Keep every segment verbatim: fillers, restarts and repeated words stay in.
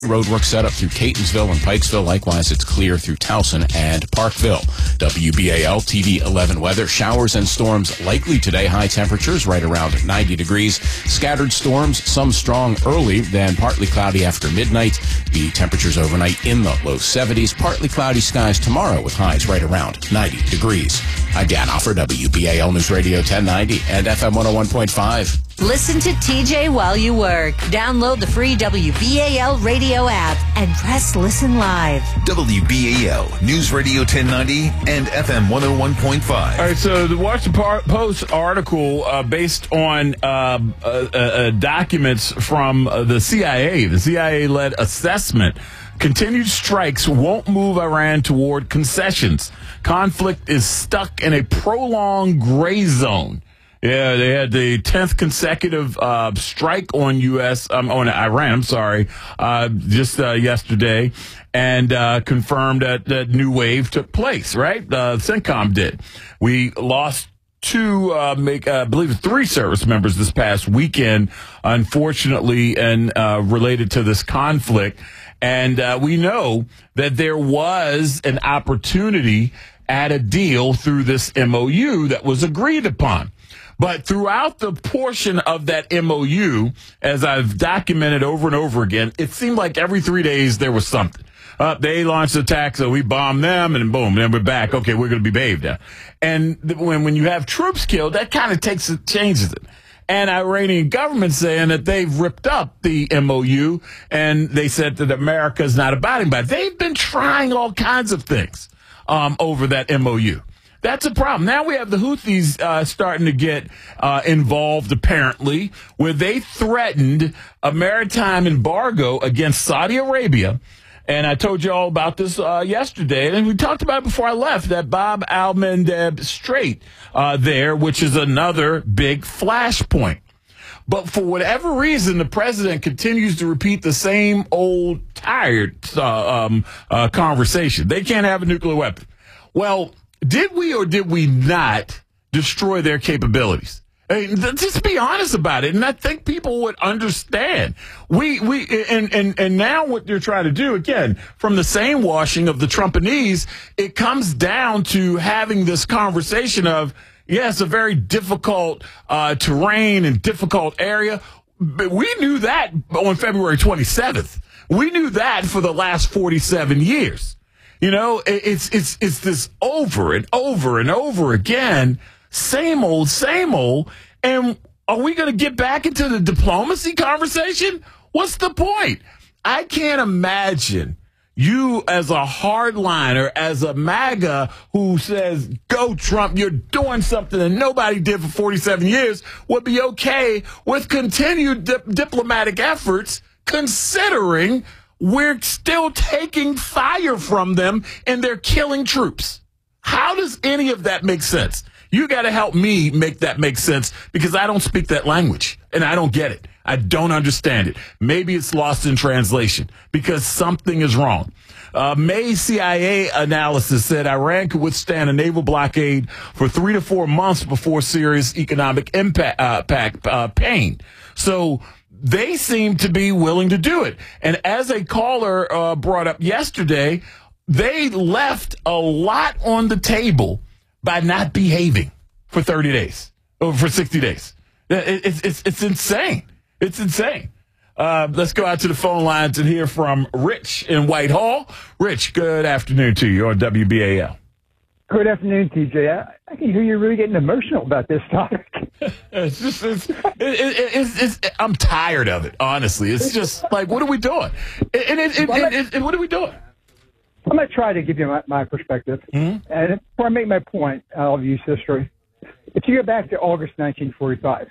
Roadwork set up through Catonsville and Pikesville. Likewise, it's clear through Towson and Parkville. W B A L T V eleven weather. Showers and storms likely today. High temperatures right around ninety degrees. Scattered storms, some strong early, then partly cloudy after midnight. The temperatures overnight in the low seventies. Partly cloudy skies tomorrow with highs right around ninety degrees. I'm Dan Offer, W B A L News Radio ten ninety and F M one oh one point five. Listen to T J while you work. Download the free W B A L radio app and press listen live. W B A L News Radio ten ninety and F M one oh one point five. All right, so the Washington Post article uh, based on uh, uh, uh, documents from uh, the C I A, the C I A-led assessment. Continued strikes won't move Iran toward concessions. Conflict is stuck in a prolonged gray zone. Yeah, they had the tenth consecutive uh, strike on U S Um, on Iran. I'm sorry, uh, just uh, yesterday, and uh, confirmed that that new wave took place. Right, uh, CENTCOM did. We lost two, uh, make uh, I believe three service members this past weekend, unfortunately, and uh, related to this conflict. And uh, we know that there was an opportunity at a deal through this M O U that was agreed upon. But throughout the portion of that M O U, as I've documented over and over again, it seemed like every three days there was something. Uh, they launched attacks, so we bombed them, and boom, then we're back. Okay, we're going to be behaved now. And th- when when you have troops killed, that kind of takes it, changes it. And Iranian government saying that they've ripped up the M O U, and they said that America is not abiding by it. They've been trying all kinds of things um, over that M O U. That's a problem. Now we have the Houthis uh, starting to get uh, involved, apparently, where they threatened a maritime embargo against Saudi Arabia. And I told you all about this uh, yesterday, and we talked about it before I left, that Bab al-Mandeb Strait uh, there, which is another big flashpoint. But for whatever reason, the president continues to repeat the same old tired uh, um, uh, conversation. They can't have a nuclear weapon. Well, did we or did we not destroy their capabilities? I mean, just be honest about it, and I think people would understand. We we and and and now what they're trying to do, again, from the same washing of the Trumpanese, it comes down to having this conversation of, yes, a very difficult uh, terrain and difficult area, but we knew that on February twenty-seventh. We knew that for the last forty-seven years. You know, it's it's it's this over and over and over again. Same old, same old. And are we going to get back into the diplomacy conversation? What's the point? I can't imagine you as a hardliner, as a MAGA who says, go Trump, you're doing something that nobody did for forty-seven years, would be okay with continued di- diplomatic efforts, considering we're still taking fire from them and they're killing troops. How does any of that make sense? You got to help me make that make sense, because I don't speak that language and I don't get it. I don't understand it. Maybe it's lost in translation because something is wrong. Uh, May C I A analysis said Iran could withstand a naval blockade for three to four months before serious economic impact, uh, pack, uh, pain. So they seem to be willing to do it. And as a caller uh, brought up yesterday, they left a lot on the table by not behaving for thirty days, or for sixty days. It's, it's, it's insane. It's insane. Uh, let's go out to the phone lines and hear from Rich in Whitehall. Rich, good afternoon to you on W B A L. Good afternoon, T J. I, I can hear you really getting emotional about this topic. it's just, it's, it, it, it's, it's, I'm tired of it, honestly. It's just like, what are we doing? And, and, and, and, and, and what are we doing? I'm going to try to give you my, my perspective. Mm-hmm. And before I make my point, I'll use history. If you go back to August nineteen forty-five,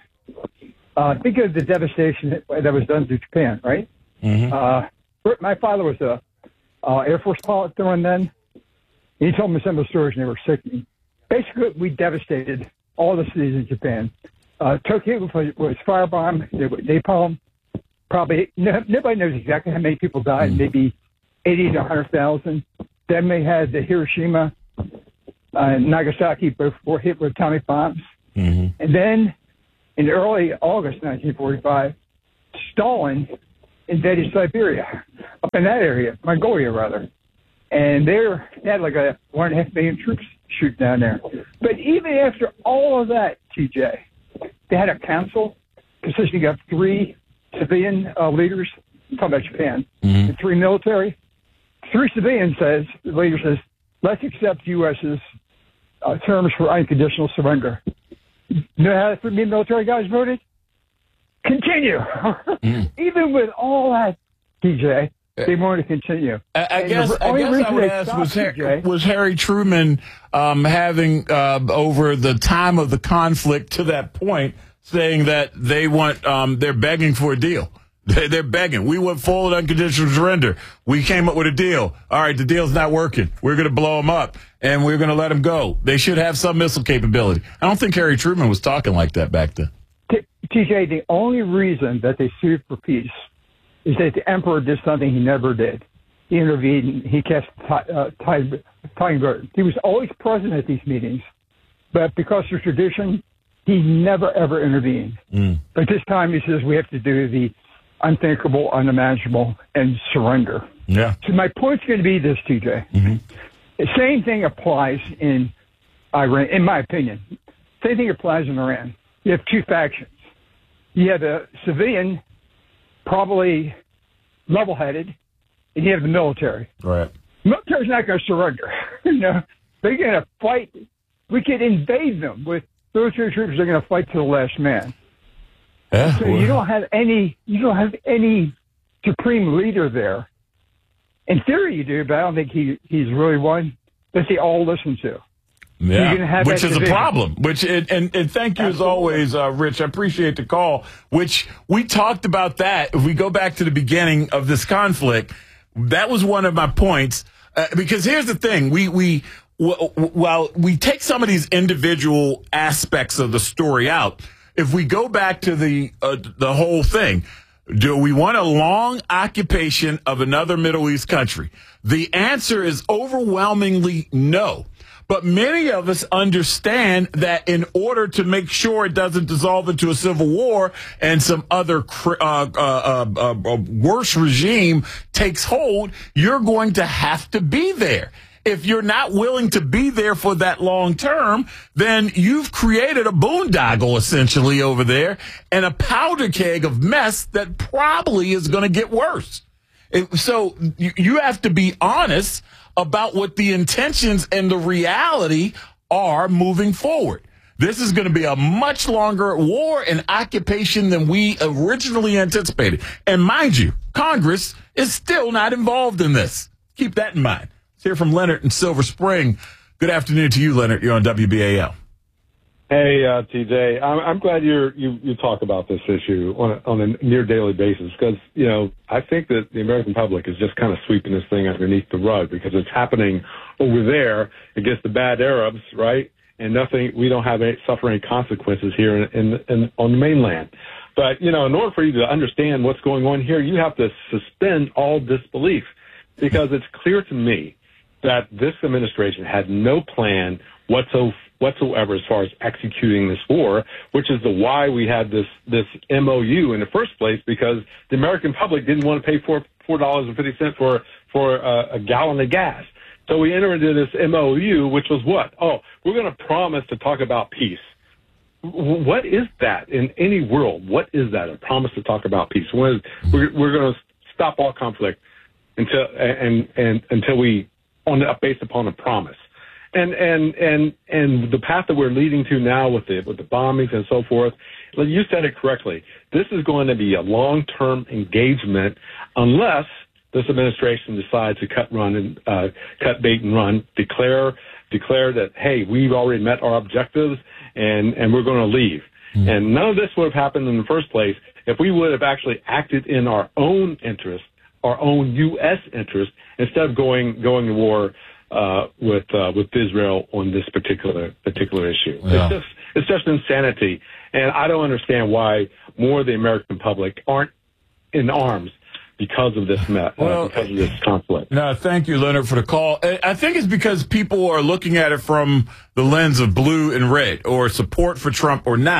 uh, think of the devastation that, that was done to Japan, right? Mm-hmm. Uh, my father was a uh, Air Force pilot during then. He told me some of the stories, and they were sickening. Basically, we devastated all the cities in Japan. Uh, Tokyo was, was firebombed. Napalm. Probably no, nobody knows exactly how many people died. Mm-hmm. Maybe eighty to one hundred thousand. Then they had the Hiroshima uh, and Nagasaki, both were hit with atomic bombs. Mm-hmm. And then in early August nineteen forty-five, Stalin invaded Siberia, up in that area, Mongolia rather. And they're, they had like a one and a half million troops shoot down there. But even after all of that, T J, they had a council consisting of three civilian uh, leaders. I'm talking about Japan, mm-hmm. and three military. Three civilian says, the leader says, let's accept U.S.'s uh, terms for unconditional surrender. You know how the three military guys voted? Continue. Mm. Even with all that, T J, they wanted to continue. I, I guess, I, guess I would ask, was, Har- was Harry Truman um, having, uh, over the time of the conflict to that point, saying that they want, um, they're begging for a deal? They're begging. We want full and unconditional surrender. We came up with a deal. All right, the deal's not working. We're going to blow them up, and we're going to let them go. They should have some missile capability. I don't think Harry Truman was talking like that back then. T- TJ, the only reason that they sued for peace is that the emperor did something he never did. He intervened. He cast uh, Tiger. He was always present at these meetings, but because of tradition, he never, ever intervened. Mm. But this time he says we have to do the unthinkable, unimaginable, and surrender. Yeah. So my point's going to be this, T J. Mm-hmm. The same thing applies in Iran, in my opinion. Same thing applies in Iran. You have two factions. You have the civilian, probably level-headed, and you have the military. Right. The military's not going to surrender. you know, they're going to fight. We could invade them with military troops. They're going to fight to the last man. Yeah, so well, you don't have any, you don't have any supreme leader there. In theory, you do, but I don't think he he's really one that they all listen to. Yeah, which is division. a problem. Which and, and, and thank you Absolutely. as always, uh, Rich. I appreciate the call. Which we talked about that. If we go back to the beginning of this conflict, that was one of my points. Uh, because here's the thing: we we w- while we take some of these individual aspects of the story out. If we go back to the uh, the whole thing, do we want a long occupation of another Middle East country? The answer is overwhelmingly no. But many of us understand that in order to make sure it doesn't dissolve into a civil war and some other uh, uh, uh, uh, worse regime takes hold, you're going to have to be there. If you're not willing to be there for that long term, then you've created a boondoggle essentially over there and a powder keg of mess that probably is going to get worse. It, so you, you have to be honest about what the intentions and the reality are moving forward. This is going to be a much longer war and occupation than we originally anticipated. And mind you, Congress is still not involved in this. Keep that in mind. Let's hear from Leonard in Silver Spring. Good afternoon to you, Leonard. You're on W B A L. Hey, uh, T J. I'm, I'm glad you're, you you talk about this issue on a, on a near daily basis because, you know, I think that the American public is just kind of sweeping this thing underneath the rug because it's happening over there against the bad Arabs, right? And nothing, we don't have any suffer any consequences here in, in, in on the mainland. But, you know, in order for you to understand what's going on here, you have to suspend all disbelief because it's clear to me that this administration had no plan whatsoever, whatsoever as far as executing this war, which is the why we had this this M O U in the first place, because the American public didn't want to pay four four dollars and fifty cents for for uh, a gallon of gas. So we entered into this M O U, which was what? Oh, we're going to promise to talk about peace. What is that in any world? What is that? A promise to talk about peace? We're we're, we're going to stop all conflict until and and until we on based upon a promise. And and and and the path that we're leading to now with the with the bombings and so forth, you said it correctly. This is going to be a long-term engagement unless this administration decides to cut run and uh, cut bait and run, declare declare that hey, we've already met our objectives and and we're going to leave. Mm-hmm. And none of this would have happened in the first place if we would have actually acted in our own interest, our own U S interest, instead of going going to war uh, with uh, with Israel on this particular particular issue. Yeah. It's just it's just insanity, and I don't understand why more of the American public aren't in arms because of this mess, well, uh, because of this conflict. No, thank you, Leonard, for the call. I think it's because people are looking at it from the lens of blue and red, or support for Trump or not.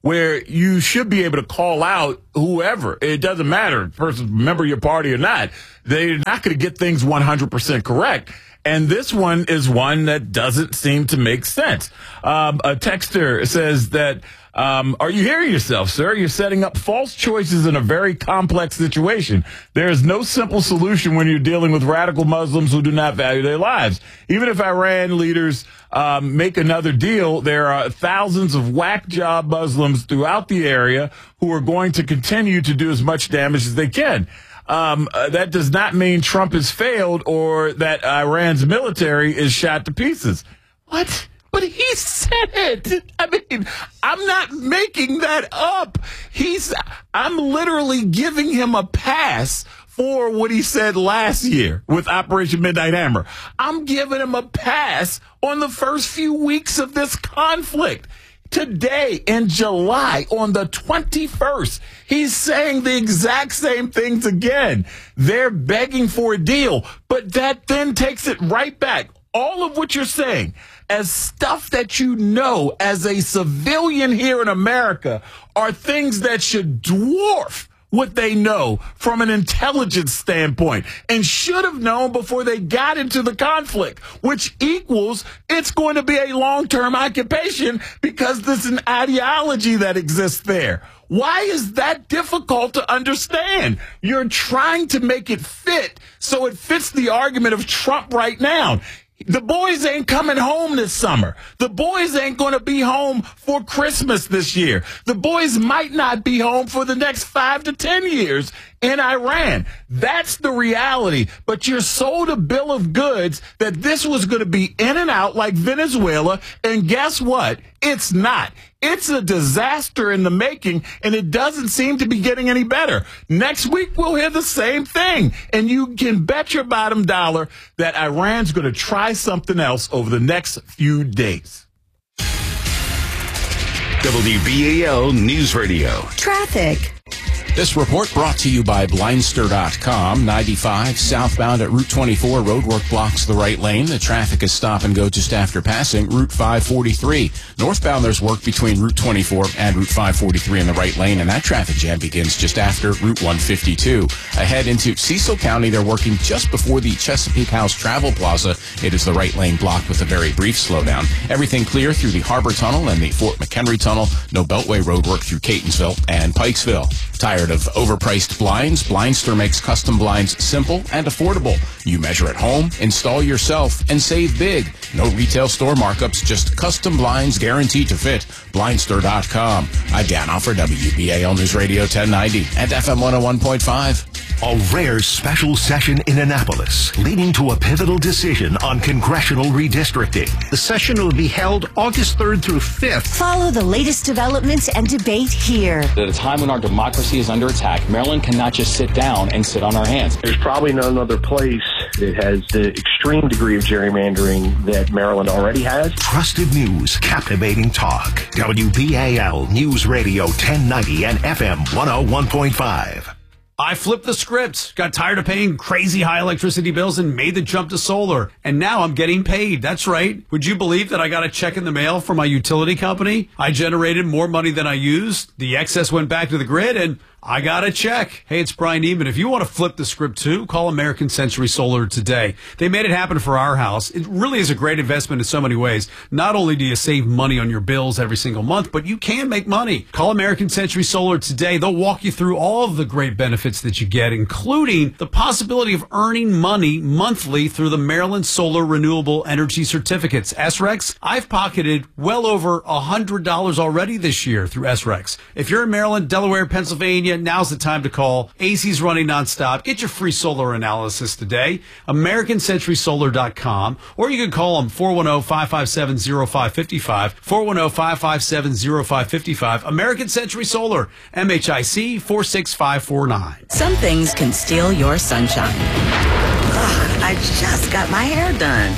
where you should be able to call out whoever. It doesn't matter, person's a member of your party or not. They're not going to get things one hundred percent correct. And this one is one that doesn't seem to make sense. Um, a texter says that, um, are you hearing yourself, sir? You're setting up false choices in a very complex situation. There is no simple solution when you're dealing with radical Muslims who do not value their lives. Even if Iran leaders um, make another deal, there are thousands of whack job Muslims throughout the area who are going to continue to do as much damage as they can. Um, uh, that does not mean Trump has failed or that Iran's military is shot to pieces. What? But he said it. I mean, I'm not making that up. He's, I'm literally giving him a pass for what he said last year with Operation Midnight Hammer. I'm giving him a pass on the first few weeks of this conflict. Today, in July, on the twenty-first, he's saying the exact same things again. They're begging for a deal, but that then takes it right back. All of what you're saying as stuff that you know as a civilian here in America are things that should dwarf what they know from an intelligence standpoint and should have known before they got into the conflict, which equals it's going to be a long-term occupation because there's an ideology that exists there. Why is that difficult to understand? You're trying to make it fit so it fits the argument of Trump right now. The boys ain't coming home this summer. The boys ain't going to be home for Christmas this year. The boys might not be home for the next five to ten years in Iran. That's the reality. But you're sold a bill of goods that this was going to be in and out like Venezuela. And guess what? It's not. It's a disaster in the making, and it doesn't seem to be getting any better. Next week, we'll hear the same thing. And you can bet your bottom dollar that Iran's going to try something else over the next few days. W B A L News Radio. Traffic. This report brought to you by Blindster dot com. ninety-five southbound at Route twenty-four. Roadwork blocks the right lane. The traffic is stop and go just after passing Route five forty-three. Northbound, there's work between Route twenty-four and Route five forty-three in the right lane, and that traffic jam begins just after Route one fifty-two. Ahead into Cecil County, they're working just before the Chesapeake House Travel Plaza. It is the right lane blocked with a very brief slowdown. Everything clear through the Harbor Tunnel and the Fort McHenry Tunnel. No Beltway roadwork through Catonsville and Pikesville. Tired of overpriced blinds? Blindster makes custom blinds simple and affordable. You measure at home, install yourself, and save big. No retail store markups, just custom blinds guaranteed to fit. Blindster dot com. I'm Dan Offer, W B A L News Radio ten ninety and F M one oh one point five. A rare special session in Annapolis, leading to a pivotal decision on congressional redistricting. The session will be held August third through fifth. Follow the latest developments and debate here. At a time when our democracy is under attack, Maryland cannot just sit down and sit on our hands. There's probably no other place that has the extreme degree of gerrymandering that Maryland already has. Trusted news, captivating talk. W B A L News Radio ten ninety and F M one oh one point five. I flipped the script, got tired of paying crazy high electricity bills and made the jump to solar. And now I'm getting paid. That's right. Would you believe that I got a check in the mail from my utility company? I generated more money than I used. The excess went back to the grid and I got a check. Hey, it's Brian Eman. If you want to flip the script too, call American Century Solar today. They made it happen for our house. It really is a great investment in so many ways. Not only do you save money on your bills every single month, but you can make money. Call American Century Solar today. They'll walk you through all of the great benefits that you get, including the possibility of earning money monthly through the Maryland Solar Renewable Energy Certificates. S R E Cs, I've pocketed well over one hundred dollars already this year through S R E Cs. If you're in Maryland, Delaware, Pennsylvania, now's the time to call. A C's running nonstop. Get your free solar analysis today. American Century Solar dot com. Or you can call them four one zero, five five seven, zero five five five. four one zero, five five seven, zero five five five. American Century Solar. M H I C four six five four nine. Some things can steal your sunshine. Ugh, I just got my hair done.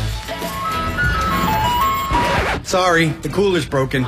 Sorry, the cooler's broken.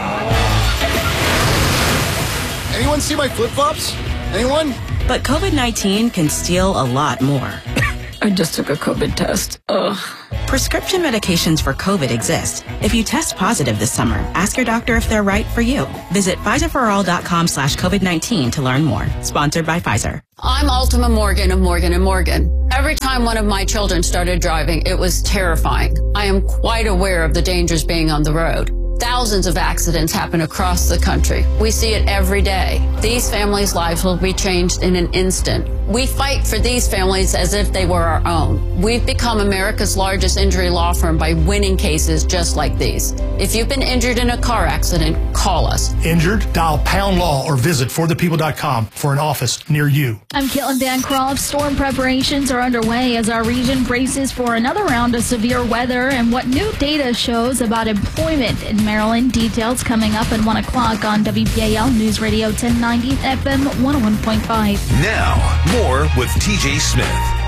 Anyone see my flip-flops? Anyone? But COVID nineteen can steal a lot more. I just took a COVID test. Ugh. Prescription medications for COVID exist. If you test positive this summer, ask your doctor if they're right for you. Visit Pfizerforall.com slash COVID-19 to learn more. Sponsored by Pfizer. I'm Ultima Morgan of Morgan and Morgan. Every time one of my children started driving, it was terrifying. I am quite aware of the dangers being on the road. Thousands of accidents happen across the country. We see it every day. These families' lives will be changed in an instant. We fight for these families as if they were our own. We've become America's largest injury law firm by winning cases just like these. If you've been injured in a car accident, call us. Injured? Dial pound law or visit for the people dot com for an office near you. I'm Caitlin Bancroft. Storm preparations are underway as our region braces for another round of severe weather and what new data shows about employment in Maryland. Details coming up at one o'clock on W B A L News Radio ten ninety F M one oh one point five. Now, more with T J Smith.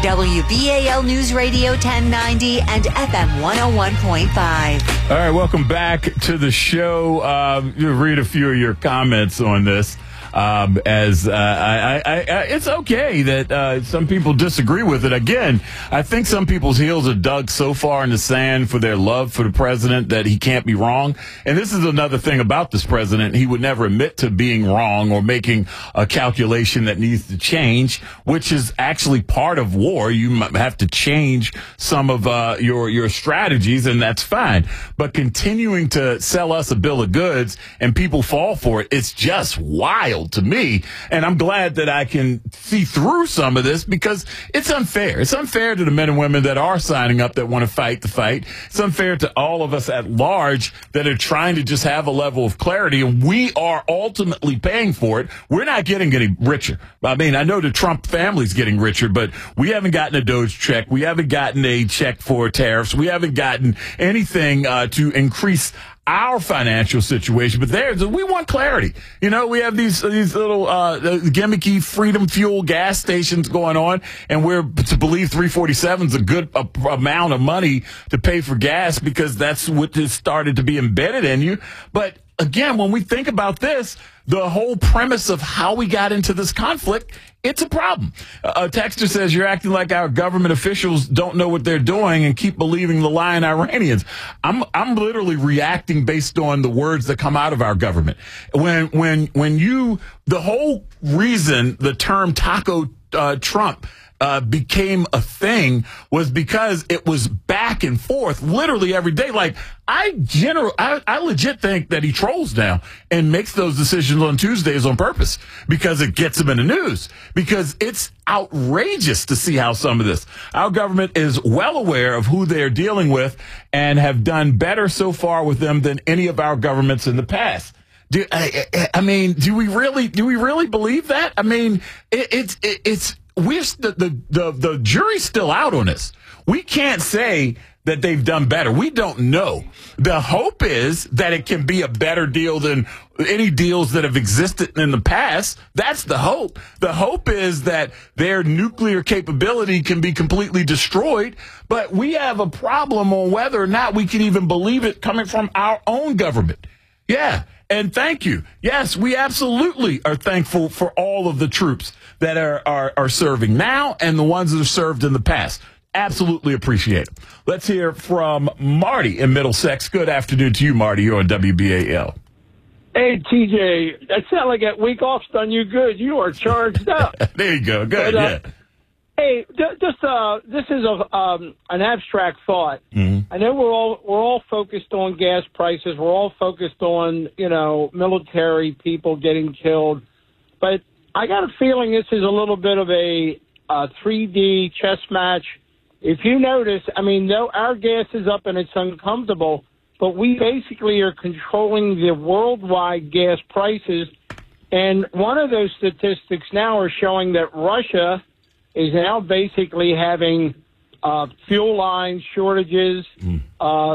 W B A L News Radio ten ninety and F M one oh one point five. All right, welcome back to the show. Uh, you'll read a few of your comments on this. Um, as uh, I, I, I, it's okay that uh, some people disagree with it. Again, I think some people's heels are dug so far in the sand for their love for the president that he can't be wrong. And this is another thing about this president. He would never admit to being wrong or making a calculation that needs to change, which is actually part of war. You might have to change some of uh, your, your strategies, and that's fine. But continuing to sell us a bill of goods and people fall for it, it's just wild to me, and I'm glad that I can see through some of this because it's unfair. It's unfair to the men and women that are signing up that want to fight the fight. It's unfair to all of us at large that are trying to just have a level of clarity, and we are ultimately paying for it. We're not getting any richer. I mean, I know the Trump family's getting richer, but we haven't gotten a Doge check. We haven't gotten a check for tariffs. We haven't gotten anything uh, to increase our financial situation, but there's we want clarity. You know, we have these these little uh, gimmicky freedom fuel gas stations going on, and we're to believe three forty-seven is a good a, amount of money to pay for gas because that's what has started to be embedded in you. But again, when we think about this, the whole premise of how we got into this conflict, it's a problem. A texter says, you're acting like our government officials don't know what they're doing and keep believing the lying Iranians. I'm I'm literally reacting based on the words that come out of our government. When when when you the whole reason the term Taco uh, Trump Uh, became a thing was because it was back and forth literally every day. Like I general, I, I legit think that he trolls now and makes those decisions on Tuesdays on purpose because it gets him in the news, because it's outrageous to see how some of this, our government is well aware of who they're dealing with and have done better so far with them than any of our governments in the past. Do, I, I mean, do we really, do we really believe that? I mean, it, it's, it, it's, We're the, the the the jury's still out on this. We can't say that they've done better. We don't know. The hope is that it can be a better deal than any deals that have existed in the past. That's the hope. The hope is that their nuclear capability can be completely destroyed. But we have a problem on whether or not we can even believe it coming from our own government. Yeah. And thank you. Yes, we absolutely are thankful for all of the troops that are, are, are serving now and the ones that have served in the past. Absolutely appreciate it. Let's hear from Marty in Middlesex. Good afternoon to you, Marty. You're on W B A L. Hey, T J, that sounds like that week off's done you good. You are charged up. There you go. Good, but, uh, yeah. Hey, just uh, this is a um, an abstract thought. Mm-hmm. I know we're all we're all focused on gas prices. We're all focused on you know military people getting killed, but I got a feeling this is a little bit of a uh, three D chess match. If you notice, I mean, though our gas is up and it's uncomfortable, but we basically are controlling the worldwide gas prices. And one of those statistics now are showing that Russia is now basically having uh, fuel line shortages, mm. uh,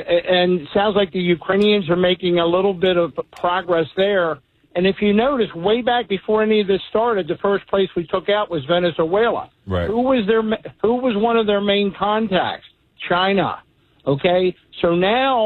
and sounds like the Ukrainians are making a little bit of progress there. And if you notice, way back before any of this started, the first place we took out was Venezuela. Right. Who was their Who was one of their main contacts? China. Okay, so now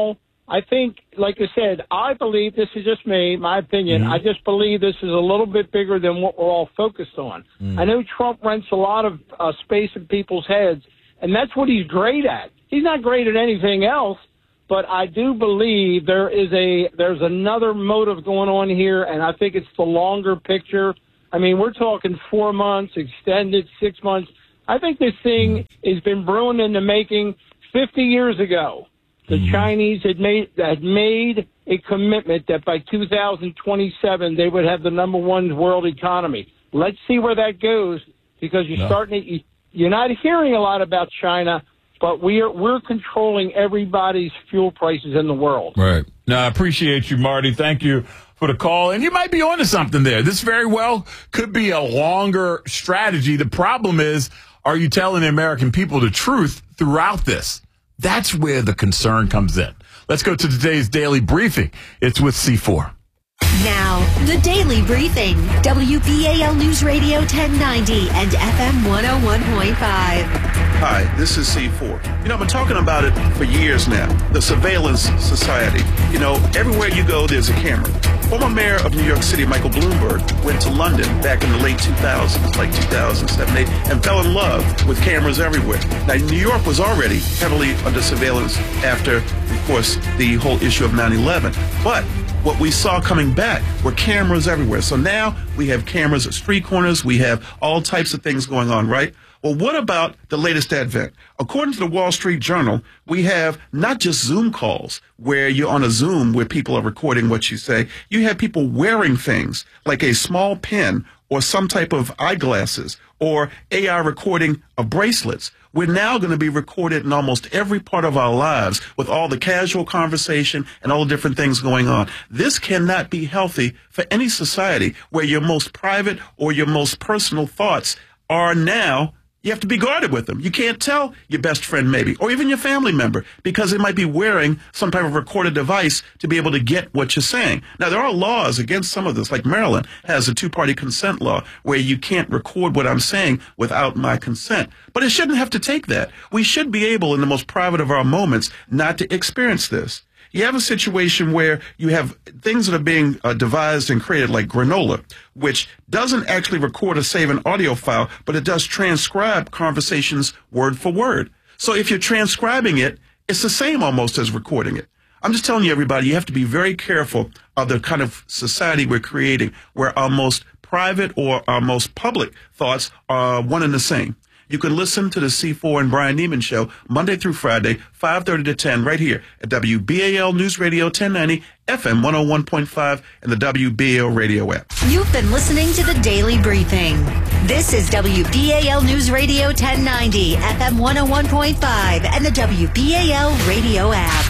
I think, like I said, I believe, this is just me, my opinion, mm-hmm. I just believe this is a little bit bigger than what we're all focused on. Mm. I know Trump rents a lot of uh, space in people's heads, and that's what he's great at. He's not great at anything else, but I do believe there is a there's another motive going on here, and I think it's the longer picture. I mean, we're talking four months, extended, six months. I think this thing has been brewing in the making fifty years ago. The mm-hmm. Chinese had made had made a commitment that by two thousand twenty-seven they would have the number one world economy. Let's see where that goes, because you're no. starting to, you're not hearing a lot about China, but we're we're controlling everybody's fuel prices in the world. Right. No, I appreciate you, Marty. Thank you for the call. And you might be onto something there. This very well could be a longer strategy. The problem is, are you telling the American people the truth throughout this? That's where the concern comes in. Let's go to today's Daily Briefing. It's with C four. Now, the Daily Briefing. W B A L News Radio ten ninety and F M one oh one point five. Hi, this is C four. You know, I've been talking about it for years now. The surveillance society. You know, everywhere you go, there's a camera. Former mayor of New York City, Michael Bloomberg, went to London back in the late two thousands, like two thousand seven, eight, and fell in love with cameras everywhere. Now, New York was already heavily under surveillance after, of course, the whole issue of nine eleven. But what we saw coming back were cameras everywhere. So now we have cameras at street corners. We have all types of things going on, right? Well, what about the latest advent? According to the Wall Street Journal, we have not just Zoom calls where you're on a Zoom where people are recording what you say. You have people wearing things like a small pen or some type of eyeglasses or A I recording of bracelets. We're now going to be recorded in almost every part of our lives with all the casual conversation and all the different things going on. This cannot be healthy for any society where your most private or your most personal thoughts are now. You have to be guarded with them. You can't tell your best friend maybe, or even your family member, because they might be wearing some type of recorded device to be able to get what you're saying. Now, there are laws against some of this, like Maryland has a two-party consent law where you can't record what I'm saying without my consent. But it shouldn't have to take that. We should be able, in the most private of our moments, not to experience this. You have a situation where you have things that are being uh, devised and created like Granola, which doesn't actually record or save an audio file, but it does transcribe conversations word for word. So if you're transcribing it, it's the same almost as recording it. I'm just telling you, everybody, you have to be very careful of the kind of society we're creating where our most private or our most public thoughts are one and the same. You can listen to the C four and Brian Neiman Show Monday through Friday, five thirty to ten, right here at W B A L News Radio ten ninety, F M one oh one point five, and the W B A L radio app. You've been listening to the Daily Briefing. This is W B A L News Radio ten ninety, F M one oh one point five, and the W B A L radio app.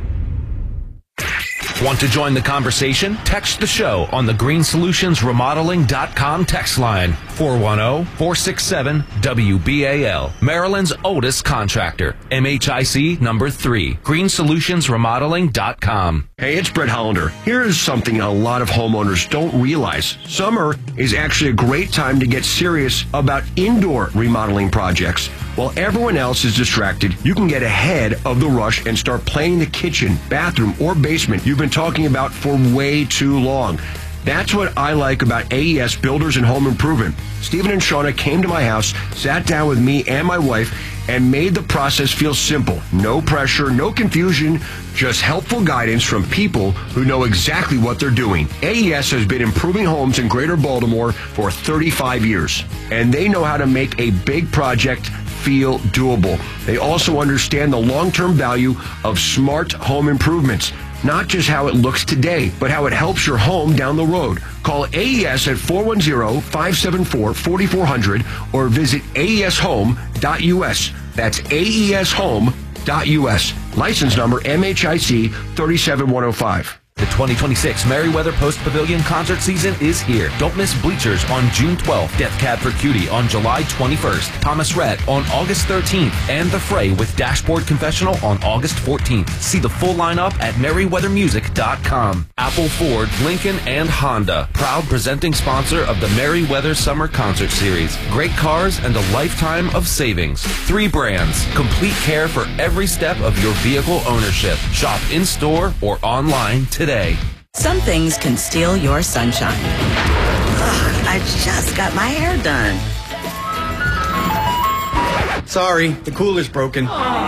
Want to join the conversation? Text the show on the green solutions remodeling dot com text line, four one zero, four six seven, W B A L. Maryland's oldest contractor, M H I C number three, green solutions remodeling dot com. Hey, it's Brett Hollander. Here's something a lot of homeowners don't realize. Summer is actually a great time to get serious about indoor remodeling projects. While everyone else is distracted, you can get ahead of the rush and start planning the kitchen, bathroom, or basement you've been talking about for way too long. That's what I like about A E S Builders and Home Improvement. Stephen and Shauna came to my house, sat down with me and my wife, and made the process feel simple. No pressure, no confusion, just helpful guidance from people who know exactly what they're doing. A E S has been improving homes in Greater Baltimore for thirty-five years, and they know how to make a big project feel doable. They also understand the long-term value of smart home improvements. Not just how it looks today, but how it helps your home down the road. Call A E S at four one zero, five seven four, four four zero zero or visit A E S home dot U S. That's A E S home dot U S. License number M H I C three seven one zero five. The twenty twenty-six Merriweather Post Pavilion concert season is here. Don't miss Bleachers on June twelfth, Death Cab for Cutie on July twenty-first, Thomas Rhett on August thirteenth, and The Fray with Dashboard Confessional on August fourteenth. See the full lineup at merriweather music dot com. Apple, Ford, Lincoln, and Honda, proud presenting sponsor of the Merriweather Summer Concert Series. Great cars and a lifetime of savings. Three brands, complete care for every step of your vehicle ownership. Shop in-store or online today. Some things can steal your sunshine. Ugh, I just got my hair done. Sorry, the cooler's broken.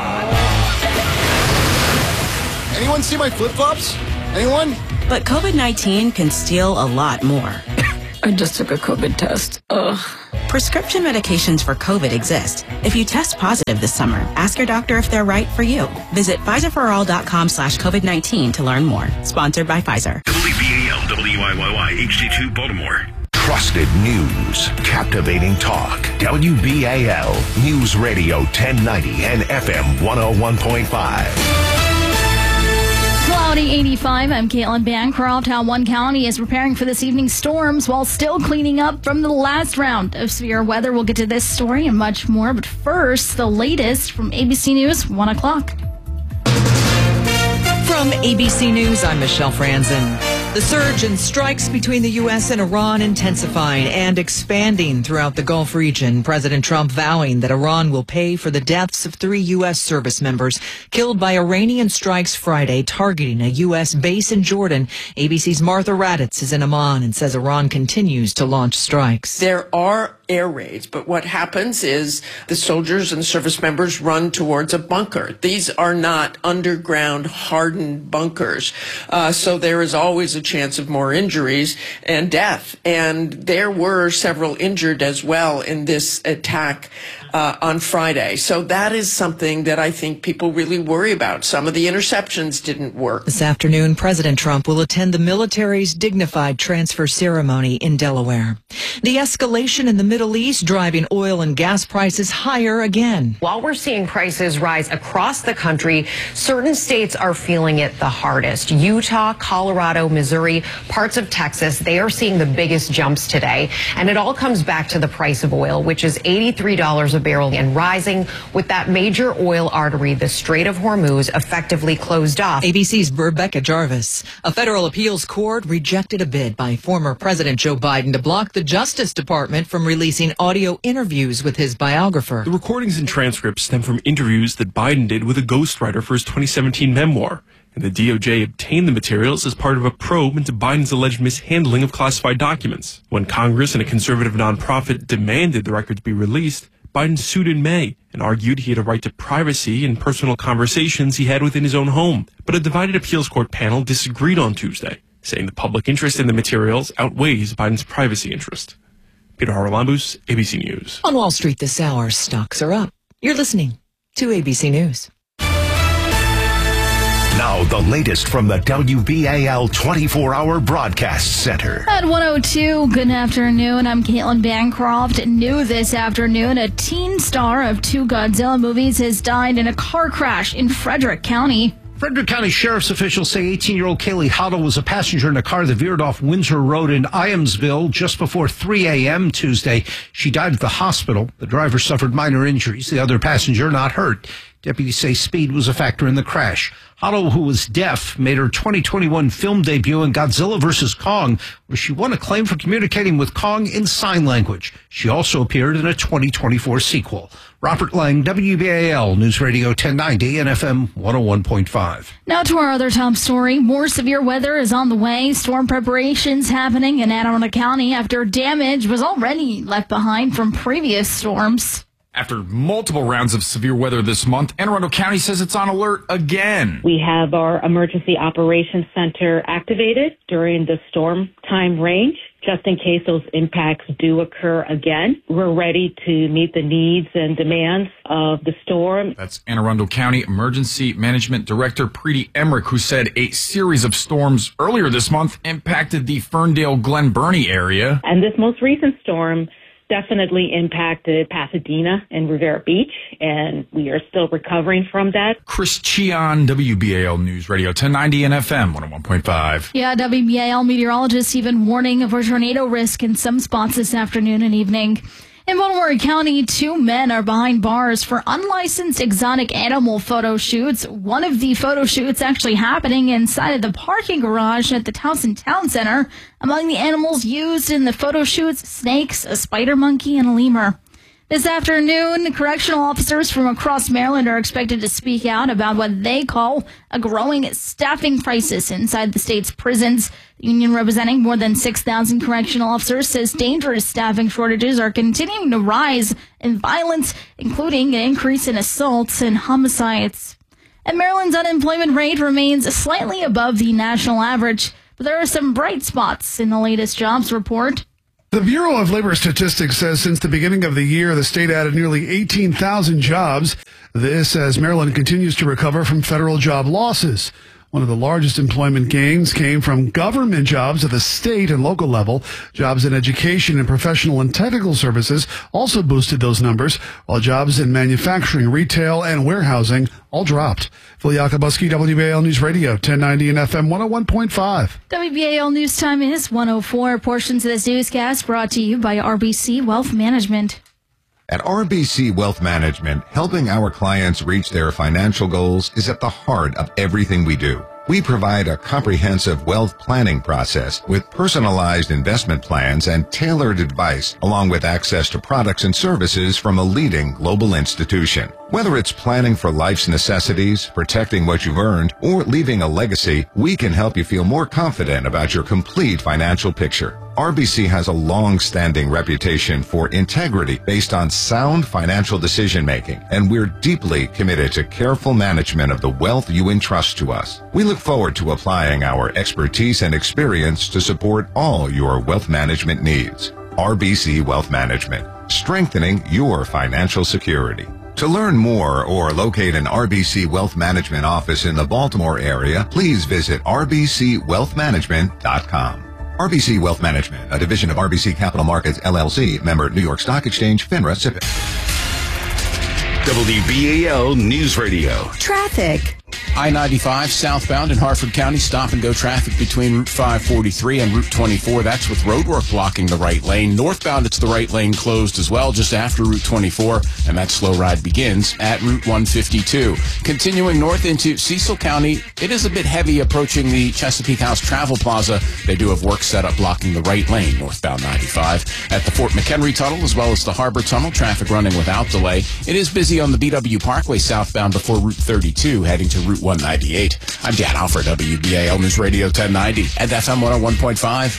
Anyone see my flip-flops? Anyone? But COVID nineteen can steal a lot more. I just took a COVID test. Ugh. Prescription medications for COVID exist. If you test positive this summer, ask your doctor if they're right for you. Visit Pfizer for all dot com slash COVID nineteen to learn more. Sponsored by Pfizer. W B A L, W I Y Y, H D two, Baltimore. Trusted news, captivating talk. W B A L, News Radio ten ninety and F M one oh one point five. Cloudy eighty-five. I'm Caitlin Bancroft. How one county is preparing for this evening's storms while still cleaning up from the last round of severe weather. We'll get to this story and much more. But first, the latest from A B C News, one o'clock. From A B C News, I'm Michelle Franzen. The surge in strikes between the U S and Iran intensifying and expanding throughout the Gulf region. President Trump vowing that Iran will pay for the deaths of three U S service members killed by Iranian strikes Friday targeting a U S base in Jordan. A B C's Martha Raddatz is in Amman and says Iran continues to launch strikes. There are air raids, but what happens is the soldiers and service members run towards a bunker. These are not underground hardened bunkers. Uh, so there is always a chance of more injuries and death. And there were several injured as well in this attack uh, on Friday. So that is something that I think people really worry about. Some of the interceptions didn't work. This afternoon, President Trump will attend the military's dignified transfer ceremony in Delaware. The escalation in the Middle East driving oil and gas prices higher again. While we're seeing prices rise across the country, certain states are feeling it the hardest. Utah, Colorado, Missouri, parts of Texas, they are seeing the biggest jumps today. And it all comes back to the price of oil, which is eighty-three dollars a barrel and rising, with that major oil artery, the Strait of Hormuz, effectively closed off. A B C's Rebecca Jarvis. A federal appeals court rejected a bid by former President Joe Biden to block the Justice Department from releasing audio interviews with his biographer. The recordings and transcripts stem from interviews that Biden did with a ghostwriter for his twenty seventeen memoir. And the D O J obtained the materials as part of a probe into Biden's alleged mishandling of classified documents. When Congress and a conservative nonprofit demanded the records be released, Biden sued in May and argued he had a right to privacy in personal conversations he had within his own home. But a divided appeals court panel disagreed on Tuesday, saying the public interest in the materials outweighs Biden's privacy interest. Peter Haralambous, A B C News. On Wall Street this hour, stocks are up. You're listening to A B C News. Now the latest from the W B A L twenty-four hour Broadcast Center. At one oh two, good afternoon. I'm Caitlin Bancroft. New this afternoon, a teen star of two Godzilla movies has died in a car crash in Frederick County. Frederick County Sheriff's officials say eighteen-year-old Kaylee Hottle was a passenger in a car that veered off Windsor Road in Iamsville just before three a.m. Tuesday. She died at the hospital. The driver suffered minor injuries. The other passenger not hurt. Deputies say speed was a factor in the crash. Hottle, who was deaf, made her twenty twenty-one film debut in Godzilla versus. Kong, where she won acclaim for communicating with Kong in sign language. She also appeared in a twenty twenty-four sequel. Robert Lang, W B A L News Radio ten ninety and F M one oh one point five. Now to our other top story. More severe weather is on the way. Storm preparations happening in Anne Arundel County after damage was already left behind from previous storms. After multiple rounds of severe weather this month, Anne Arundel County says it's on alert again. We have our Emergency Operations Center activated during the storm time range, just in case those impacts do occur again. We're ready to meet the needs and demands of the storm. That's Anne Arundel County Emergency Management Director Preeti Emmerich, who said a series of storms earlier this month impacted the Ferndale-Glen Burnie area. And this most recent storm definitely impacted Pasadena and Rivera Beach, and we are still recovering from that. Chris Cheon, W B A L News Radio ten ninety and F M one oh one point five. Yeah, W B A L meteorologists even warning of a tornado risk in some spots this afternoon and evening. In Baltimore County, two men are behind bars for unlicensed exotic animal photo shoots. One of the photo shoots actually happening inside of the parking garage at the Towson Town Center. Among the animals used in the photo shoots, snakes, a spider monkey, and a lemur. This afternoon, correctional officers from across Maryland are expected to speak out about what they call a growing staffing crisis inside the state's prisons. The union representing more than six thousand correctional officers says dangerous staffing shortages are continuing to rise in violence, including an increase in assaults and homicides. And Maryland's unemployment rate remains slightly above the national average, but there are some bright spots in the latest jobs report. The Bureau of Labor Statistics says since the beginning of the year, the state added nearly eighteen thousand jobs. This as Maryland continues to recover from federal job losses. One of the largest employment gains came from government jobs at the state and local level. Jobs in education and professional and technical services also boosted those numbers, while jobs in manufacturing, retail, and warehousing all dropped. Phil Yakubuski, W B A L News Radio, ten ninety and F M one oh one point five. W B A L News Time is one oh four. Portions of this newscast brought to you by R B C Wealth Management. At R B C Wealth Management, helping our clients reach their financial goals is at the heart of everything we do. We provide a comprehensive wealth planning process with personalized investment plans and tailored advice, along with access to products and services from a leading global institution. Whether it's planning for life's necessities, protecting what you've earned, or leaving a legacy, we can help you feel more confident about your complete financial picture. R B C has a long-standing reputation for integrity based on sound financial decision-making, and we're deeply committed to careful management of the wealth you entrust to us. We look forward to applying our expertise and experience to support all your wealth management needs. R B C Wealth Management, strengthening your financial security. To learn more or locate an R B C Wealth Management office in the Baltimore area, please visit r b c wealth management dot com. R B C Wealth Management, a division of R B C Capital Markets, L L C, member New York Stock Exchange, FINRA, S I P C. W B A L News Radio. Traffic. I ninety-five southbound in Harford County, stop and go traffic between Route five forty-three and Route twenty-four. That's with roadwork blocking the right lane. Northbound, it's the right lane closed as well, just after Route twenty-four, and that slow ride begins at Route one fifty-two. Continuing north into Cecil County, it is a bit heavy approaching the Chesapeake House Travel Plaza. They do have work set up blocking the right lane, northbound ninety-five. At the Fort McHenry Tunnel, as well as the Harbor Tunnel, traffic running without delay. It is busy on the B W Parkway southbound before Route thirty-two, heading to Route one ninety-eight. I'm Dan Alford, W B A L News Radio ten ninety and F M one oh one point five.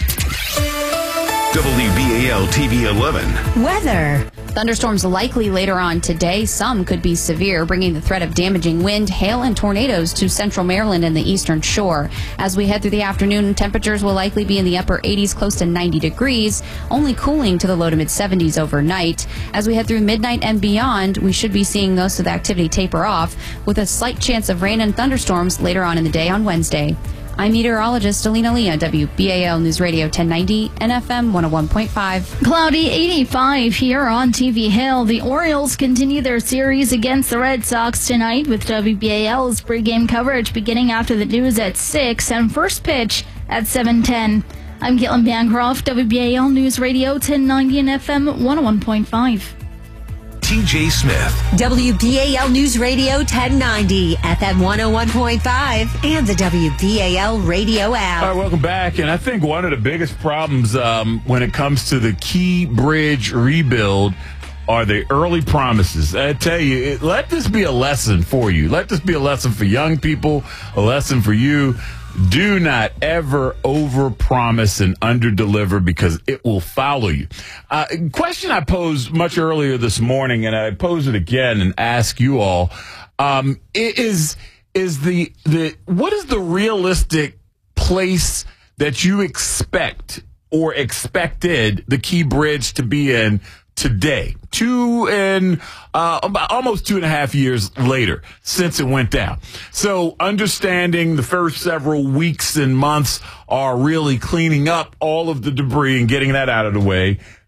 W B A L T V eleven. Weather. Thunderstorms likely later on today. Some could be severe, bringing the threat of damaging wind, hail, and tornadoes to central Maryland and the eastern shore. As we head through the afternoon, temperatures will likely be in the upper eighties, close to ninety degrees, only cooling to the low to mid seventies overnight. As we head through midnight and beyond, we should be seeing most of the activity taper off, with a slight chance of rain and thunderstorms later on in the day on Wednesday. I'm meteorologist Alina Leah, W B A L News Radio ten ninety and F M one oh one point five. Cloudy eighty-five here on T V Hill. The Orioles continue their series against the Red Sox tonight with W B A L's pregame coverage beginning after the news at six and first pitch at seven ten. I'm Caitlin Bancroft, W B A L News Radio ten ninety and F M one oh one point five. T J Smith. W B A L News Radio ten ninety, F M one oh one point five, and the W B A L radio app. All right, welcome back. And I think one of the biggest problems um, when it comes to the Key Bridge rebuild are the early promises. I tell you, it, let this be a lesson for you. Let this be a lesson for young people, a lesson for you. Do not ever overpromise and underdeliver because it will follow you. Uh, question I posed much earlier this morning, and I pose it again and ask you all: um, is is the the what is the realistic place that you expect or expected the Key Bridge to be in today, two and uh, about almost two and a half years later since it went down? So understanding the first several weeks and months are really cleaning up all of the debris and getting that out of the way.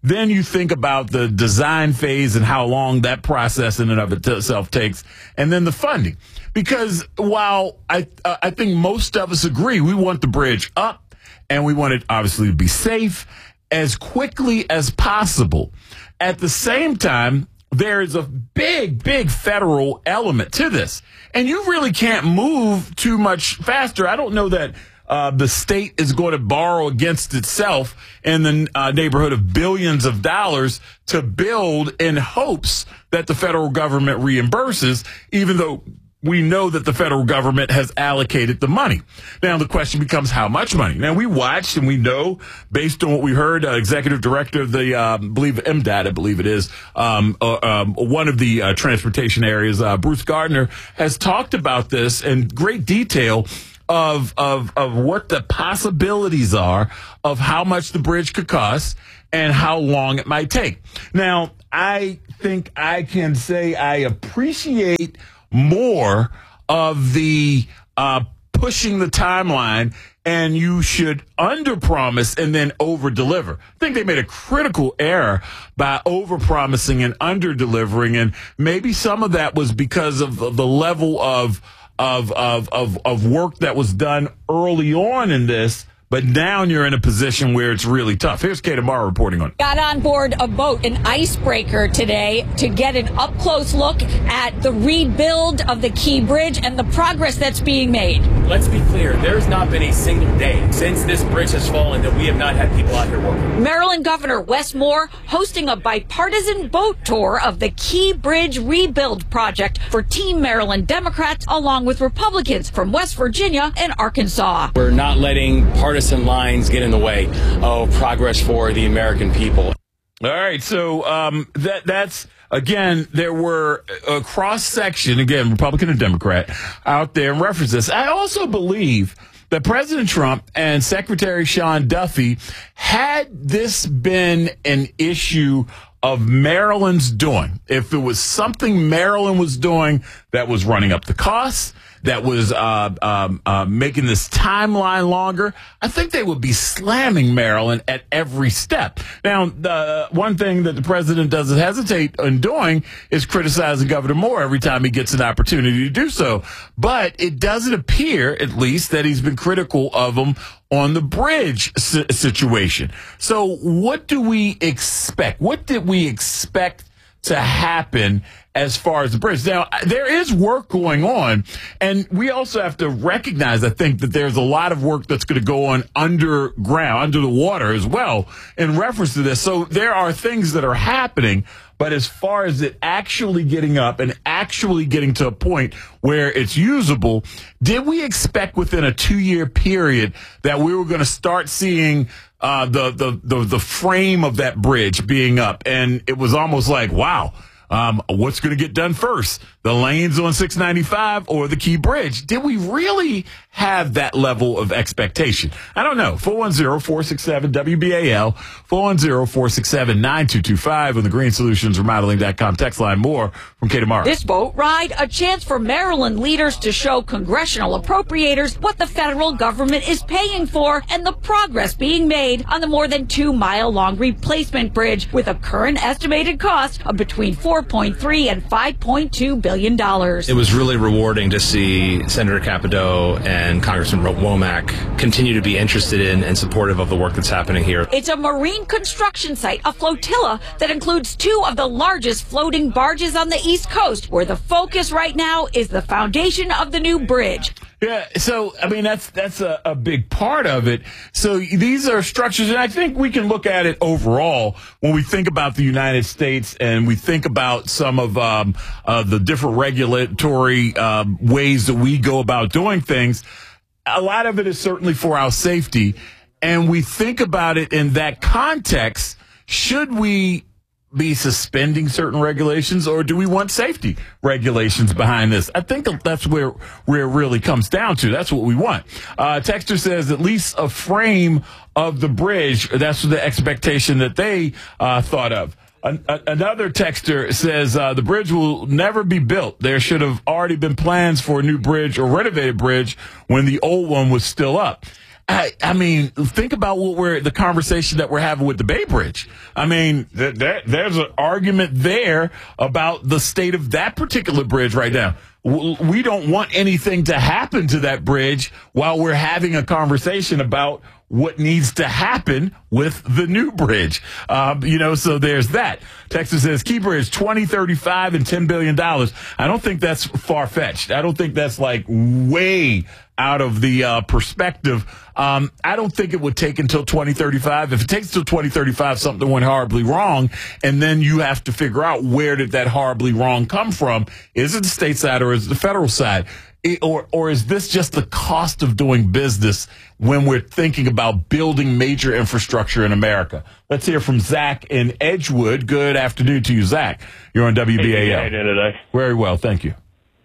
then you think about the design phase and how long that process in and of itself takes, and then the funding. Because while I uh, I think most of us agree we want the bridge up and we want it obviously to be safe as quickly as possible, at the same time, there is a big, big federal element to this. And you really can't move too much faster. I don't know that uh, the state is going to borrow against itself in the uh, neighborhood of billions of dollars to build in hopes that the federal government reimburses, even though we know that the federal government has allocated the money. Now, the question becomes how much money. Now, we watched and we know, based on what we heard, uh, executive director of the, uh, I believe, M D O T, I believe it is, um, uh, um, one of the uh, transportation areas, uh, Bruce Gardner, has talked about this in great detail of, of, of what the possibilities are of how much the bridge could cost and how long it might take. Now, I think I can say I appreciate more of the uh, pushing the timeline, and you should underpromise and then overdeliver. I think they made a critical error by overpromising and underdelivering, and maybe some of that was because of the level of of of of, of work that was done early on in this. But now you're in a position where it's really tough. Here's Kate Amara reporting on it. Got on board a boat, an icebreaker today, to get an up-close look at the rebuild of the Key Bridge and the progress that's being made. Let's be clear. There's not been a single day since this bridge has fallen that we have not had people out here working. Maryland Governor Wes Moore hosting a bipartisan boat tour of the Key Bridge rebuild project for Team Maryland Democrats, along with Republicans from West Virginia and Arkansas. We're not letting partisan lines get in the way of progress for the American people. All right, so um, that that's, again, there were a cross-section, again, Republican and Democrat, out there in reference to this. I also believe that President Trump and Secretary Sean Duffy, had this been an issue of Maryland's doing, if it was something Maryland was doing that was running up the costs, that was uh, um, uh, making this timeline longer, I think they would be slamming Maryland at every step. Now, the one thing that the president doesn't hesitate in doing is criticizing Governor Moore every time he gets an opportunity to do so. But it doesn't appear, at least, that he's been critical of him on the bridge situation. So what do we expect? What did we expect to happen as far as the bridge? Now, there is work going on, and we also have to recognize, I think, that there's a lot of work that's going to go on underground, under the water as well, in reference to this. So there are things that are happening, but as far as it actually getting up and actually getting to a point where it's usable, did we expect within a two-year period that we were going to start seeing uh, the, the, the, the frame of that bridge being up? And it was almost like, wow, um, what's going to get done first? The lanes on six ninety-five or the Key Bridge? Did we really have that level of expectation? I don't know. four one zero, four six seven, W B A L, four one zero, four six seven, nine two two five on the green solutions remodeling dot com text line. More from Kate Amara. This boat ride, a chance for Maryland leaders to show congressional appropriators what the federal government is paying for and the progress being made on the more than two mile long replacement bridge with a current estimated cost of between four point three and five point two billion dollars. It was really rewarding to see Senator Capito and Congressman Womack continue to be interested in and supportive of the work that's happening here. It's a marine construction site, a flotilla that includes two of the largest floating barges on the East Coast, where the focus right now is the foundation of the new bridge. Yeah, so, I mean, that's that's a, a big part of it. So these are structures, and I think we can look at it overall when we think about the United States and we think about some of um, uh, the different regulatory um, ways that we go about doing things. A lot of it is certainly for our safety, and we think about it in that context. Should we be suspending certain regulations, or do we want safety regulations behind this? I think that's where where it really comes down to. That's what we want. Uh, Texter says at least a frame of the bridge. That's the expectation that they uh, thought of. An- another texter says uh, the bridge will never be built. There should have already been plans for a new bridge or renovated bridge when the old one was still up. I, I mean, think about what we're the conversation that we're having with the Bay Bridge. I mean, th- th- there's an argument there about the state of that particular bridge right now. W- we don't want anything to happen to that bridge while we're having a conversation about what needs to happen with the new bridge. Um, you know, so there's that. Texas says Key Bridge, twenty thirty-five and ten billion dollars. I don't think that's far-fetched. I don't think that's like way out of the uh, perspective. Um, I don't think it would take until twenty thirty-five. If it takes until twenty thirty-five, something went horribly wrong, and then you have to figure out where did that horribly wrong come from. Is it the state side or is it the federal side? It, or, or is this just the cost of doing business when we're thinking about building major infrastructure in America? Let's hear from Zach in Edgewood. Good afternoon to you, Zach. You're on W B A L. Hey, how you doing today? Very well, thank you.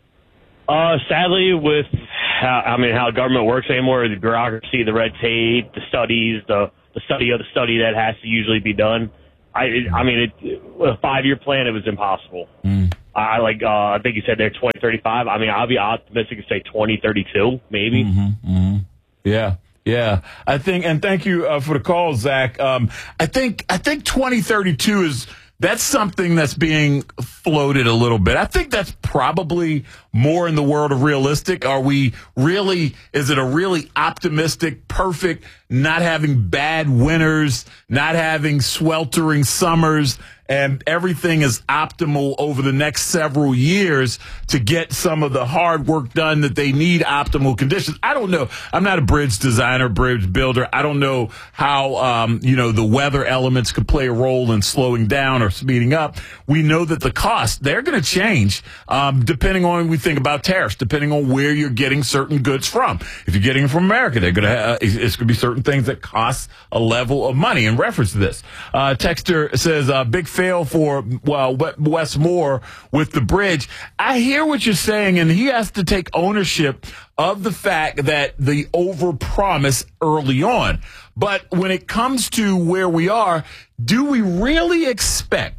Uh, sadly, with how, I mean, how government works anymore, the bureaucracy, the red tape, the studies, the, the study of the study that has to usually be done. I, I mean, it, with a five-year plan, it was impossible. Mm. I like, uh, I think you said they're twenty thirty-five. I mean, I'll be optimistic and say twenty thirty-two, maybe. Mm-hmm, mm-hmm. Yeah. Yeah, I think, and thank you uh, for the call, Zach. Um, I think, I think twenty thirty-two is, that's something that's being floated a little bit. I think that's probably more in the world of realistic. Are we really, is it a really optimistic, perfect, not having bad winters, not having sweltering summers, and everything is optimal over the next several years to get some of the hard work done that they need optimal conditions? I don't know. I'm not a bridge designer, bridge builder. I don't know how, um, you know, the weather elements could play a role in slowing down or speeding up. We know that the costs, they're going to change um, depending on, we think about tariffs, depending on where you're getting certain goods from. If you're getting them from America, they're going to have, it's going to be certain things that cost a level of money in reference to this. Uh, Texter says, uh, big fail for, well, Wes Moore with the bridge. I hear what you're saying, and he has to take ownership of the fact that the overpromise early on. But when it comes to where we are, do we really expect,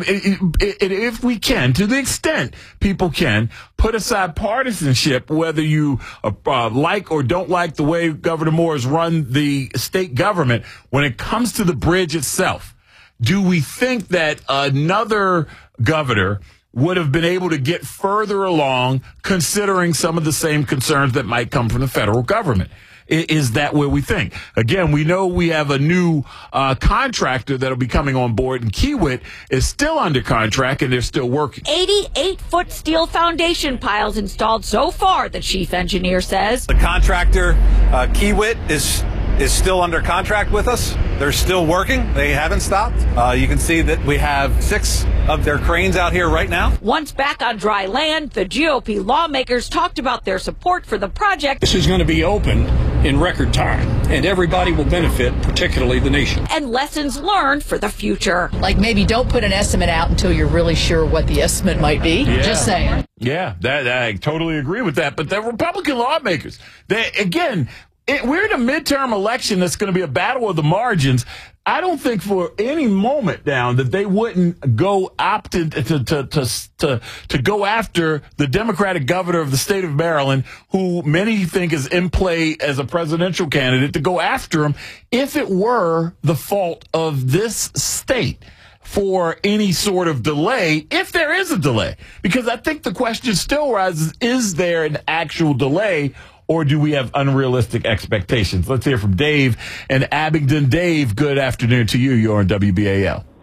if we can, to the extent people can, put aside partisanship, whether you uh, like or don't like the way Governor Moore has run the state government, when it comes to the bridge itself, do we think that another governor would have been able to get further along considering some of the same concerns that might come from the federal government? Is that where we think? Again, we know we have a new uh, contractor that'll be coming on board, and Kiewit is still under contract, and they're still working. eighty-eight foot steel foundation piles installed so far, the chief engineer says. The contractor, uh, Kiewit, is is still under contract with us. They're still working. They haven't stopped. Uh, you can see that we have six of their cranes out here right now. Once back on dry land, the G O P lawmakers talked about their support for the project. This is going to be opened in record time, and everybody will benefit, particularly the nation. And lessons learned for the future. Like maybe don't put an estimate out until you're really sure what the estimate might be. Yeah. Just saying. Yeah, that, I totally agree with that. But the Republican lawmakers, they, again, it, we're in a midterm election that's going to be a battle of the margins. I don't think for any moment down that they wouldn't go opted to, to, to, to, to go after the Democratic governor of the state of Maryland, who many think is in play as a presidential candidate, to go after him if it were the fault of this state for any sort of delay, if there is a delay. Because I think the question still rises, is there an actual delay? Or do we have unrealistic expectations? Let's hear from Dave in Abingdon. Dave, good afternoon to you. You're on W B A L.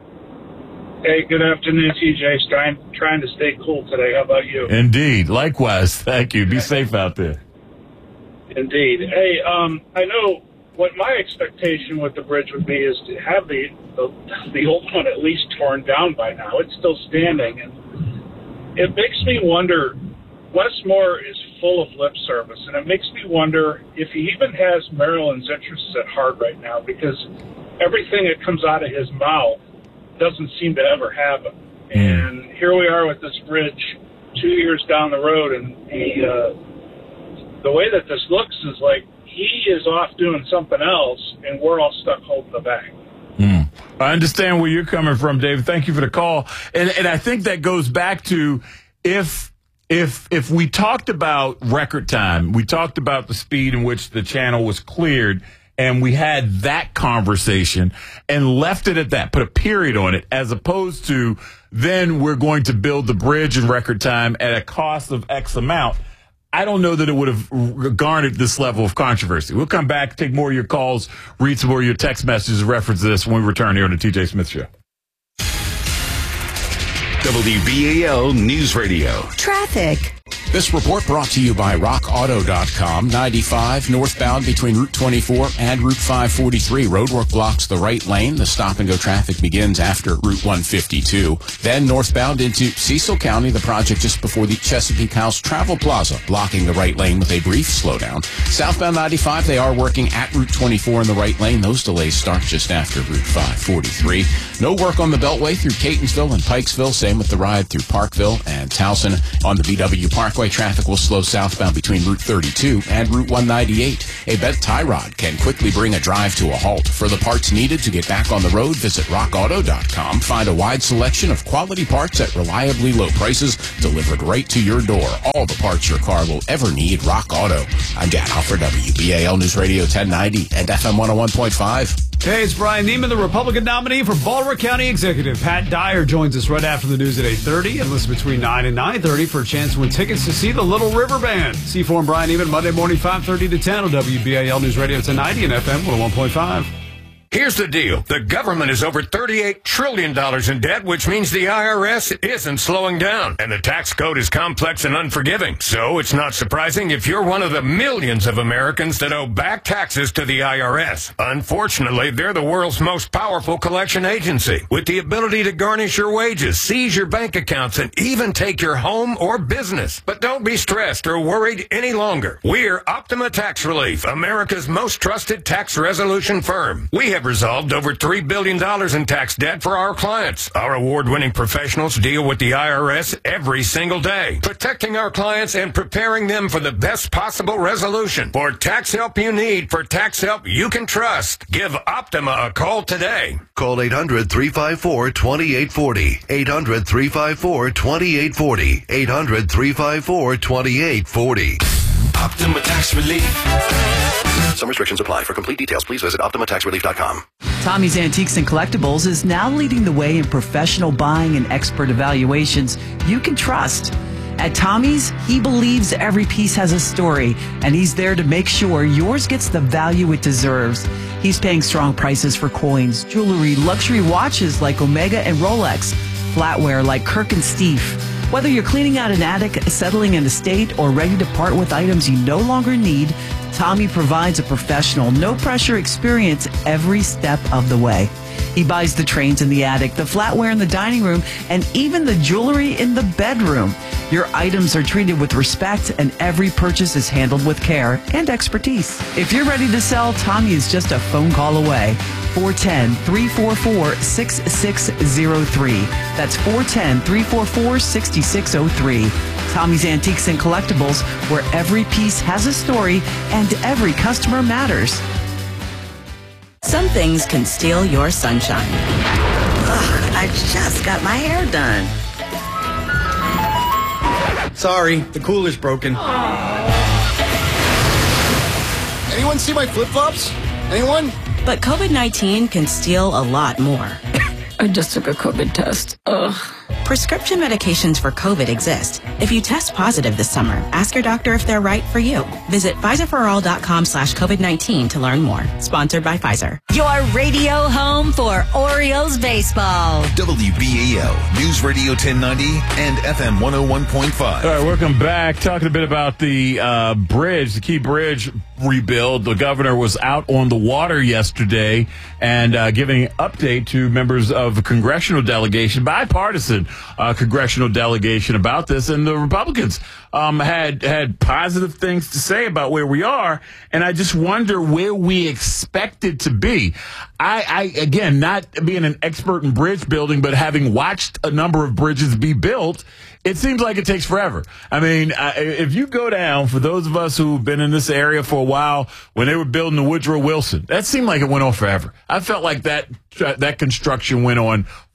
Hey, good afternoon, T J. Trying, trying to stay cool today. How about you? Indeed. Likewise. Thank you. Be safe out there. Indeed. Hey, um, I know what my expectation with the bridge would be is to have the, the, the old one at least torn down by now. It's still standing. And it makes me wonder, Wes Moore is full of lip service, and it makes me wonder if he even has Maryland's interests at heart right now, because everything that comes out of his mouth doesn't seem to ever happen. And here we are with this bridge two years down the road, and the, uh, the way that this looks is like he is off doing something else, and we're all stuck holding the bag. Mm. I understand where you're coming from, Dave. Thank you for the call. And, and I think that goes back to if if if we talked about record time, we talked about the speed in which the channel was cleared, and we had that conversation and left it at that, put a period on it, as opposed to then we're going to build the bridge in record time at a cost of X amount, I don't know that it would have garnered this level of controversy. We'll come back, take more of your calls, read some more of your text messages, reference this when we return here on the T J Smith Show. W B A L News Radio. Traffic. This report brought to you by rock auto dot com. ninety-five northbound between Route twenty-four and Route five forty-three. Roadwork blocks the right lane. The stop-and-go traffic begins after Route one fifty-two. Then northbound into Cecil County, the project just before the Chesapeake House Travel Plaza, blocking the right lane with a brief slowdown. Southbound ninety-five, they are working at Route twenty-four in the right lane. Those delays start just after Route five forty-three. No work on the Beltway through Catonsville and Pikesville. Same with the ride through Parkville and Towson. On the B W Parkway, traffic will slow southbound between Route thirty-two and Route one ninety-eight. A bent tie rod can quickly bring a drive to a halt. For the parts needed to get back on the road, visit rock auto dot com. Find a wide selection of quality parts at reliably low prices delivered right to your door. All the parts your car will ever need. Rock Auto. I'm Dan Alford, W B A L News Radio ten ninety and F M one oh one point five. Hey, it's Brian Neiman, the Republican nominee for Baltimore County Executive. Pat Dyer joins us right after the news at eight thirty and listen between nine and nine thirty for a chance to win tickets to see the Little River Band. C four and Brian Neiman, Monday morning, five thirty to ten on W B A L News Radio ten ninety and F M one oh one point five. Here's the deal. The government is over thirty-eight trillion dollars in debt, which means the I R S isn't slowing down. And the tax code is complex and unforgiving. So it's not surprising if you're one of the millions of Americans that owe back taxes to the I R S. Unfortunately, they're the world's most powerful collection agency, with the ability to garnish your wages, seize your bank accounts, and even take your home or business. But don't be stressed or worried any longer. We're Optima Tax Relief, America's most trusted tax resolution firm. We have resolved over three billion dollars in tax debt for our clients. Our award-winning professionals deal with the I R S every single day, protecting our clients and preparing them for the best possible resolution. For tax help you need, for tax help you can trust, give Optima a call today. Call eight hundred, three five four, two eight four zero. eight hundred, three five four, two eight four zero. eight hundred, three five four, two eight four zero. Optima Tax Relief. Some restrictions apply. For complete details, please visit optima tax relief dot com. Tommy's Antiques and Collectibles is now leading the way in professional buying and expert evaluations you can trust. At Tommy's, he believes every piece has a story, and he's there to make sure yours gets the value it deserves. He's paying strong prices for coins, jewelry, luxury watches like Omega and Rolex, flatware like Kirk and Steve. Whether you're cleaning out an attic, settling an estate, or ready to part with items you no longer need, Tommy provides a professional, no-pressure experience every step of the way. He buys the trains in the attic, the flatware in the dining room, and even the jewelry in the bedroom. Your items are treated with respect, and every purchase is handled with care and expertise. If you're ready to sell, Tommy is just a phone call away. four one zero, three four four, six six zero three. That's four one zero, three four four, six six zero three. Tommy's Antiques and Collectibles, where every piece has a story and every customer matters. Some things can steal your sunshine. Ugh, I just got my hair done. Sorry, the cooler's broken. Anyone see my flip-flops? Anyone? But COVID nineteen can steal a lot more. I just took a COVID test. Ugh. Prescription medications for COVID exist. If you test positive this summer, ask your doctor if they're right for you. Visit Pfizer for all dot com slash COVID nineteen to learn more. Sponsored by Pfizer. Your radio home for Orioles baseball. W B A L News Radio ten ninety and F M one oh one point five. All right, welcome back. Talking a bit about the uh, bridge, the Key Bridge rebuild. The governor was out on the water yesterday and uh, giving an update to members of a congressional delegation, bipartisan uh, congressional delegation about this. And the Republicans um, had had positive things to say about where we are. And I just wonder where we expect it to be. I, I again, not being an expert in bridge building, but having watched a number of bridges be built, it seems like it takes forever. I mean, uh, if you go down, for those of us who've been in this area for a while, when they were building the Woodrow Wilson, that seemed like it went on forever. I felt like that uh, that construction went on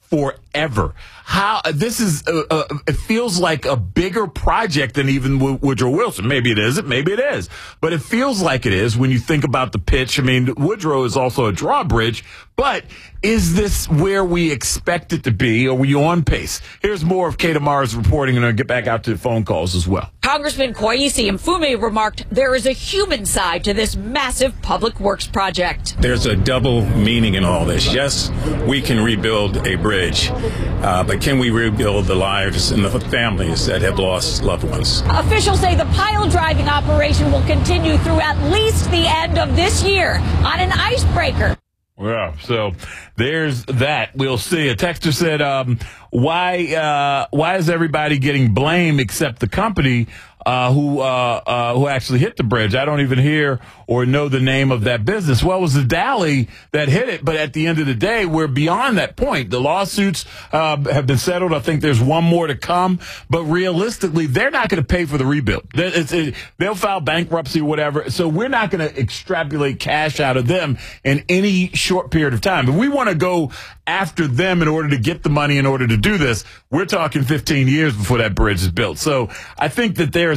forever. How this is, uh, uh, it feels like a bigger project than even w- Woodrow Wilson. Maybe it isn't, maybe it is, but it feels like it is when you think about the pitch. I mean, Woodrow is also a drawbridge, but is this where we expect it to be? Are we on pace? Here's more of Kate Amara's reporting, and I'll get back out to the phone calls as well. Congressman Kweisi Mfume remarked there is a human side to this massive public works project. There's a double meaning in all this. Yes, we can rebuild a bridge, uh, but can we rebuild the lives and the families that have lost loved ones? Officials say the pile driving operation will continue through at least the end of this year on an icebreaker. Yeah, so there's that. We'll see. A texter said, um, why uh, why is everybody getting blamed except the company uh, who uh, uh, who actually hit the bridge? I don't even hear or know the name of that business. Well, it was the Dally that hit it, but at the end of the day, we're beyond that point. The lawsuits uh, have been settled. I think there's one more to come, but realistically, they're not going to pay for the rebuild. It's, it, they'll file bankruptcy or whatever, so we're not going to extrapolate cash out of them in any short period of time. If we want to go after them in order to get the money in order to do this, we're talking fifteen years before that bridge is built. So I think that there's